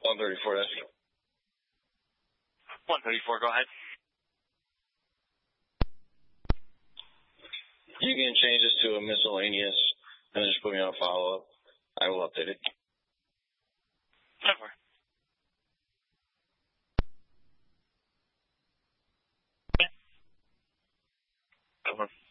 134, that's 134, go ahead. You can change this to a miscellaneous and then just put me on follow-up. I will update it. Over. Over.